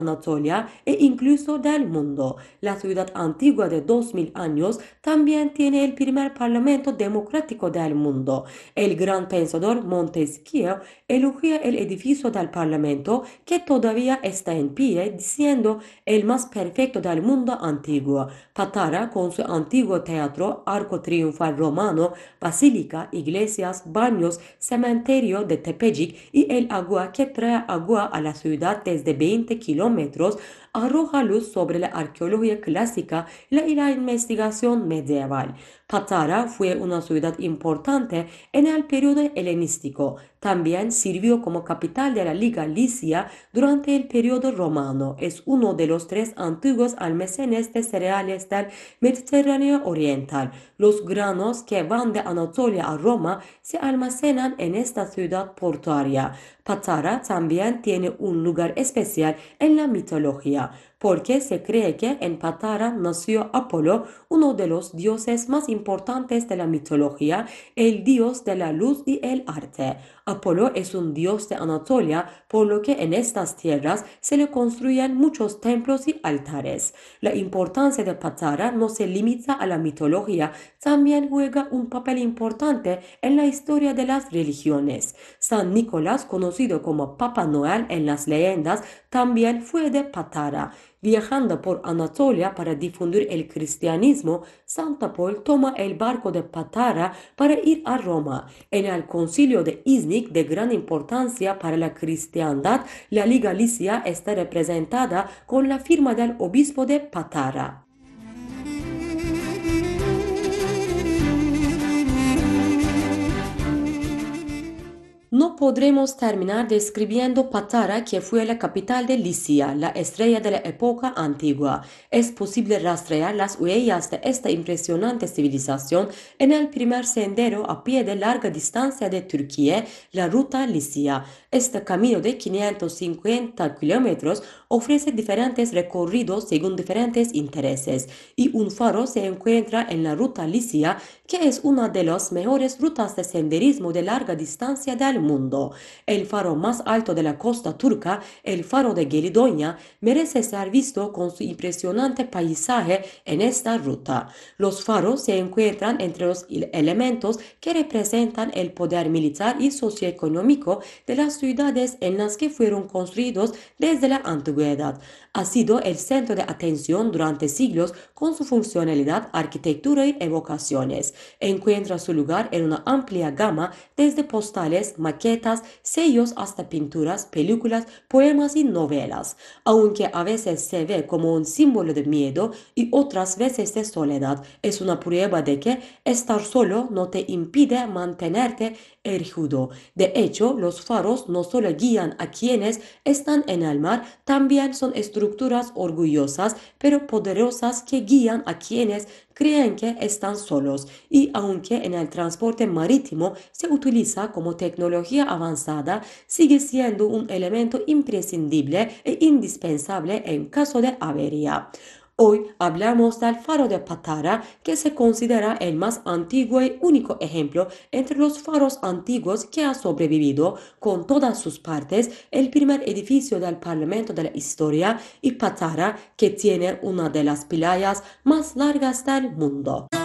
Anatolia e incluso del mundo. La ciudad antigua de 2000 años también tiene el primer parlamento democrático del mundo. El gran pensador Montesquieu elogia el edificio del parlamento que todavía está en pie, diciendo el más perfecto del mundo antiguo. Patara, con su antiguo teatro, arco triunfal romano, basílica, iglesias, baños, cementerio de Tepejic y el agua que trae agua a la ciudad desde 20 kilómetros, arroja luz sobre la arqueología clásica y la investigación medieval. Patara fue una ciudad importante en el periodo helenístico. También sirvió como capital de la Liga Licia durante el periodo romano. Es uno de los tres antiguos almacenes de cereales del Mediterráneo Oriental. Los granos que van de Anatolia a Roma se almacenan en esta ciudad portuaria. Patara también tiene un lugar especial en la mitología, porque se cree que en Patara nació Apolo, uno de los dioses más importantes de la mitología, el dios de la luz y el arte. Apolo es un dios de Anatolia, por lo que en estas tierras se le construyen muchos templos y altares. La importancia de Patara no se limita a la mitología, también juega un papel importante en la historia de las religiones. San Nicolás, conocido como Papá Noel en las leyendas, también fue de Patara. Viajando por Anatolia para difundir el cristianismo, Santa Paul toma el barco de Patara para ir a Roma. En el concilio de Iznik, de gran importancia para la cristiandad, la Liga Licia está representada con la firma del obispo de Patara. No podremos terminar describiendo Patara, que fue la capital de Licia, la estrella de la época antigua. Es posible rastrear las huellas de esta impresionante civilización en el primer sendero a pie de larga distancia de Turquía, la ruta Licia. Este camino de 550 kilómetros ofrece diferentes recorridos según diferentes intereses, y un faro se encuentra en la ruta Licia, que es una de las mejores rutas de senderismo de larga distancia del mundo. El faro más alto de la costa turca, el faro de Gelidonia, merece ser visto con su impresionante paisaje en esta ruta. Los faros se encuentran entre los elementos que representan el poder militar y socioeconómico de las ciudades en las que fueron construidos desde la antigüedad. Ha sido el centro de atención durante siglos con su funcionalidad, arquitectura y evocaciones. Encuentra su lugar en una amplia gama desde postales, maquetas, sellos hasta pinturas, películas, poemas y novelas. Aunque a veces se ve como un símbolo de miedo y otras veces de soledad, es una prueba de que estar solo no te impide mantenerte erguido. De hecho, los faros no solo guían a quienes están en el mar, también son estructuras orgullosas pero poderosas que guían a quienes creen que están solos. Y aunque en el transporte marítimo se utiliza como tecnología avanzada, sigue siendo un elemento imprescindible e indispensable en caso de avería. Hoy hablamos del faro de Patara, que se considera el más antiguo y único ejemplo entre los faros antiguos que ha sobrevivido, con todas sus partes, el primer edificio del Parlamento de la historia, y Patara, que tiene una de las playas más largas del mundo.